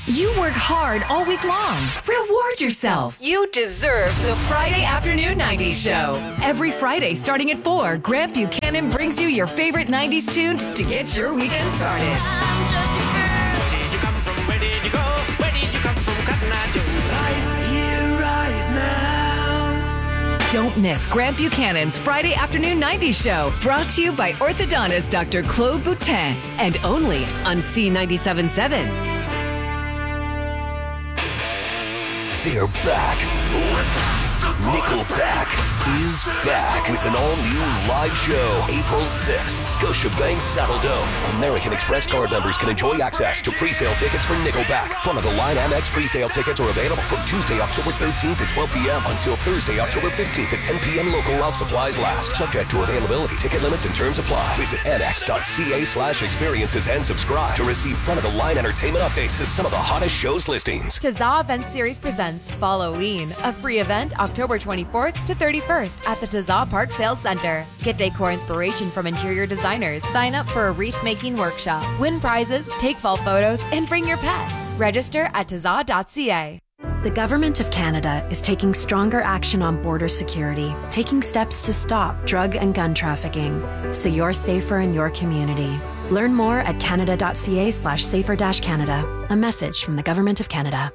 You work hard all week long. Reward yourself. You deserve the Friday Afternoon 90s Show. Every Friday starting at 4, Grant Buchanan brings you your favorite 90s tunes to get your weekend started. I'm just a girl. Where did you come from? Where did you go? Where did you come from, Cotton Eye Joe? Right here, right now. Don't miss Grant Buchanan's Friday Afternoon 90s Show. Brought to you by orthodontist Dr. Claude Boutin. And only on C97.7. They're back. Nickelback is back with an all-new live show, April 6th, Scotiabank Saddledome. American Express card members can enjoy access to pre-sale tickets for Nickelback. Front-of-the-line Amex pre-sale tickets are available from Tuesday, October 13th at 12 p.m. until Thursday, October 15th at 10 p.m. local while supplies last. Subject to availability. Ticket limits and terms apply. Visit amex.ca/experiences and subscribe to receive front-of-the-line entertainment updates to some of the hottest shows listings. Tazza Event Series presents Halloween, a free event October 24th to 31st at the Tazza Park Sales Center. Get decor inspiration from interior designers. Sign up for a wreath-making workshop. Win prizes, take fall photos, and bring your pets. Register at tazza.ca. The Government of Canada is taking stronger action on border security, taking steps to stop drug and gun trafficking, so you're safer in your community. Learn more at canada.ca/safer-canada. A message from the Government of Canada.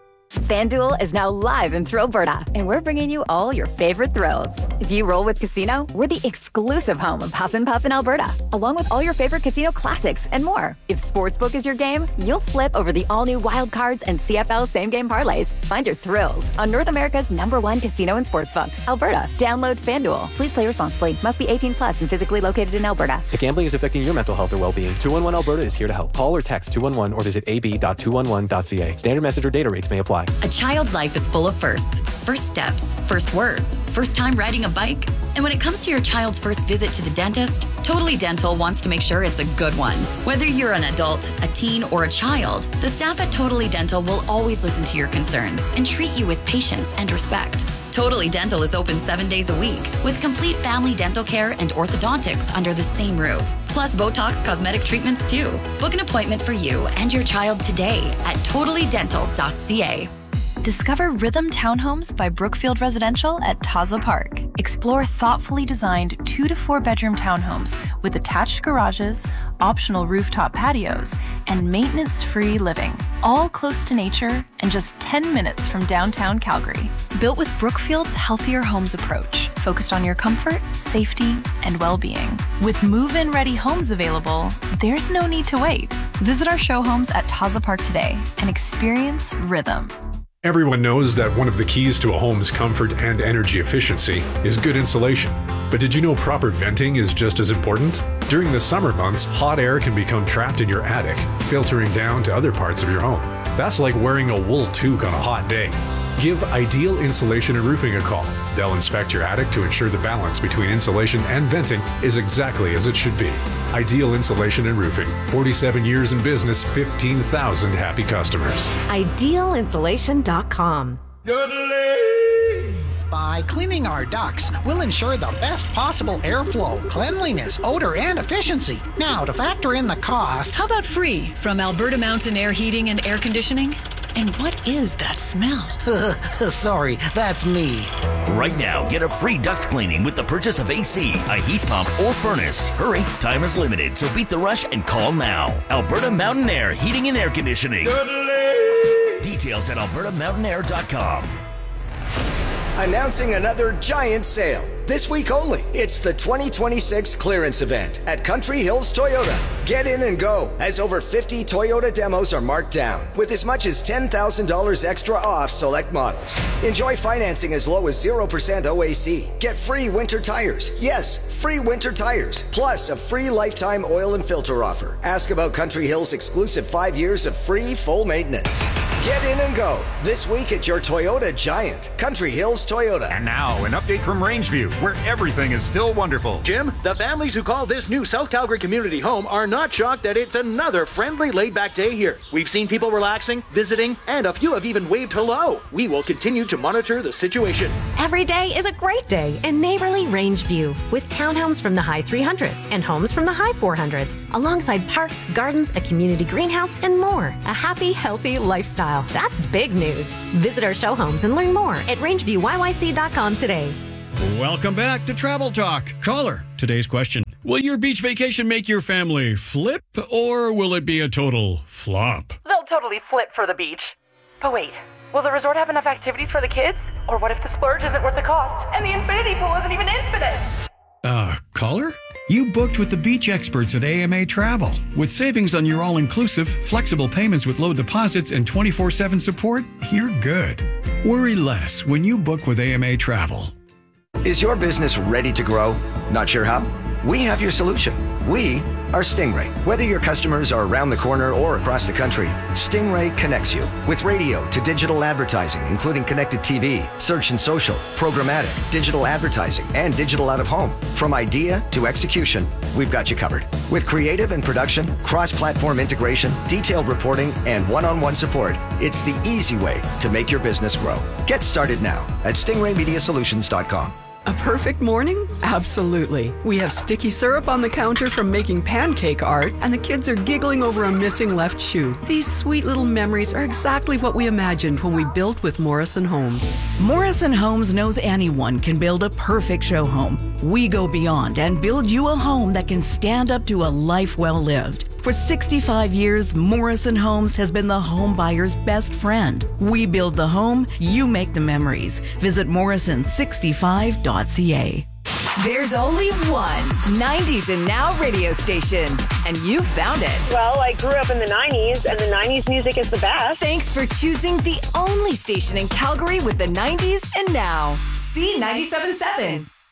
FanDuel is now live in Thrillberta, and we're bringing you all your favorite thrills. If you roll with Casino, we're the exclusive home of Huff and Puff in Alberta, along with all your favorite casino classics and more. If Sportsbook is your game, you'll flip over the all-new Wild Cards and CFL same-game parlays. Find your thrills on North America's #1 casino and sportsbook, Alberta. Download FanDuel. Please play responsibly. Must be 18 plus and physically located in Alberta. If gambling is affecting your mental health or well-being, 211 Alberta is here to help. Call or text 211 or visit ab.211.ca. Standard message or data rates may apply. A child's life is full of firsts. First steps, first words, first time riding a bike. And when it comes to your child's first visit to the dentist, Totally Dental wants to make sure it's a good one. Whether you're an adult, a teen, or a child, the staff at Totally Dental will always listen to your concerns and treat you with patience and respect. Totally Dental is open 7 days a week with complete family dental care and orthodontics under the same roof. Plus Botox cosmetic treatments too. Book an appointment for you and your child today at totallydental.ca. Discover Rhythm Townhomes by Brookfield Residential at Tazza Park. Explore thoughtfully designed 2 to 4 bedroom townhomes with attached garages, optional rooftop patios, and maintenance-free living, all close to nature and just 10 minutes from downtown Calgary. Built with Brookfield's Healthier Homes approach, focused on your comfort, safety, and well-being. With move-in ready homes available, there's no need to wait. Visit our show homes at Tazza Park today and experience Rhythm. Everyone knows that one of the keys to a home's comfort and energy efficiency is good insulation. But did you know proper venting is just as important? During the summer months, hot air can become trapped in your attic, filtering down to other parts of your home. That's like wearing a wool toque on a hot day. Give Ideal Insulation and Roofing a call. They'll inspect your attic to ensure the balance between insulation and venting is exactly as it should be. Ideal Insulation and Roofing. 47 years in business, 15,000 happy customers. IdealInsulation.com. By cleaning our ducts, we'll ensure the best possible airflow, cleanliness, odor, and efficiency. Now, to factor in the cost... How about free from Alberta Mountain Air Heating and Air Conditioning? And what is that smell? Sorry, that's me. Right now, get a free duct cleaning with the purchase of AC, a heat pump, or furnace. Hurry, time is limited, so beat the rush and call now. Alberta Mountain Air Heating and Air Conditioning. Details at albertamountainair.com. Announcing another giant sale. This week only, it's the 2026 clearance event at Country Hills Toyota. Get in and go, as over 50 Toyota demos are marked down, with as much as $10,000 extra off select models. Enjoy financing as low as 0% OAC. Get free winter tires. Yes, free winter tires, plus a free lifetime oil and filter offer. Ask about Country Hills' exclusive 5 years of free full maintenance. Get in and go this week at your Toyota Giant, Country Hills Toyota. And now, an update from Rangeview. where everything is still wonderful. Jim, the families who call this new South Calgary Community home are not shocked that it's another friendly, laid-back day here. We've seen people relaxing, visiting, and a few have even waved hello. We will continue to monitor the situation. Every day is a great day in neighborly Rangeview, with townhomes from the high 300s and homes from the high 400s, alongside parks, gardens, a community greenhouse, and more. A happy, healthy lifestyle. That's big news. Visit our show homes and learn more at rangeviewyyc.com today. Welcome back to Travel Talk. Caller, today's question. Will your beach vacation make your family flip, or will it be a total flop? They'll totally flip for the beach. But wait, will the resort have enough activities for the kids? Or what if the splurge isn't worth the cost, and the infinity pool isn't even infinite? Caller? You booked with the beach experts at AMA Travel. With savings on your all-inclusive, flexible payments with low deposits, and 24/7 support, you're good. Worry less when you book with AMA Travel. Is your business ready to grow? Not sure how? We have your solution. We are Stingray. Whether your customers are around the corner or across the country, Stingray connects you with radio to digital advertising, including connected TV, search and social, programmatic, digital advertising, and digital out of home. From idea to execution, we've got you covered. With creative and production, cross-platform integration, detailed reporting, and one-on-one support, it's the easy way to make your business grow. Get started now at stingraymediasolutions.com. A perfect morning? Absolutely. We have sticky syrup on the counter from making pancake art, and the kids are giggling over a missing left shoe. These sweet little memories are exactly what we imagined when we built with Morrison Homes. Morrison Homes knows anyone can build a perfect show home. We go beyond and build you a home that can stand up to a life well lived. For 65 years, Morrison Homes has been the home buyer's best friend. We build the home, you make the memories. Visit morrison65.ca. There's only one 90s and Now radio station, and you found it. Well, I grew up in the 90s, and the 90s music is the best. Thanks for choosing the only station in Calgary with the 90s and Now. C97.7.